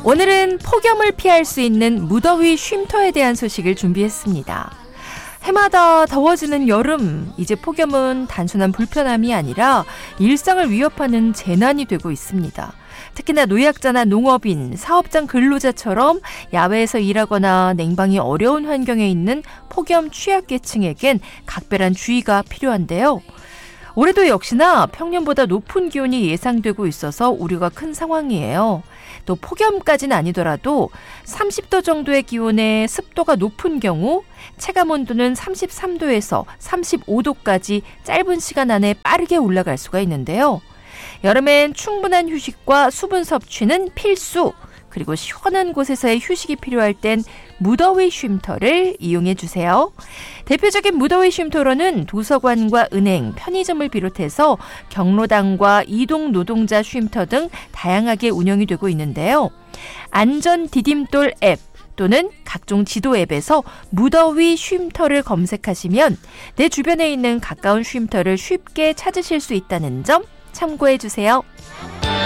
오늘은 폭염을 피할 수 있는 무더위 쉼터에 대한 소식을 준비했습니다. 해마다 더워지는 여름, 이제 폭염은 단순한 불편함이 아니라 일상을 위협하는 재난이 되고 있습니다. 특히나 노약자나 농업인, 사업장 근로자처럼 야외에서 일하거나 냉방이 어려운 환경에 있는 폭염 취약계층에겐 각별한 주의가 필요한데요. 올해도 역시나 평년보다 높은 기온이 예상되고 있어서 우려가 큰 상황이에요. 또 폭염까지는 아니더라도 30도 정도의 기온에 습도가 높은 경우 체감온도는 33도에서 35도까지 짧은 시간 안에 빠르게 올라갈 수가 있는데요. 여름엔 충분한 휴식과 수분 섭취는 필수! 그리고 시원한 곳에서의 휴식이 필요할 땐 무더위 쉼터를 이용해 주세요. 대표적인 무더위 쉼터로는 도서관과 은행, 편의점을 비롯해서 경로당과 이동 노동자 쉼터 등 다양하게 운영이 되고 있는데요. 안전 디딤돌 앱 또는 각종 지도 앱에서 무더위 쉼터를 검색하시면 내 주변에 있는 가까운 쉼터를 쉽게 찾으실 수 있다는 점 참고해 주세요.